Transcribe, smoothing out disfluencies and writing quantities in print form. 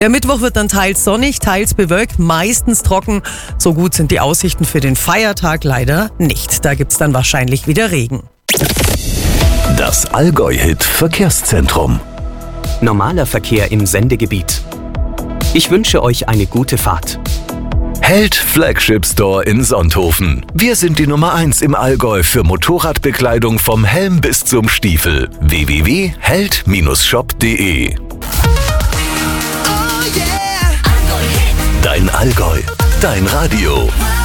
Der Mittwoch wird dann teils sonnig, teils bewölkt, meistens trocken. So gut sind die Aussichten für den Feiertag leider nicht. Da gibt's dann wahrscheinlich wieder Regen. Das Allgäu-Hit Verkehrszentrum. Normaler Verkehr im Sendegebiet. Ich wünsche euch eine gute Fahrt. Held Flagship Store in Sonthofen. Wir sind die Nummer 1 im Allgäu für Motorradbekleidung vom Helm bis zum Stiefel. www.held-shop.de. Dein Allgäu, dein Radio.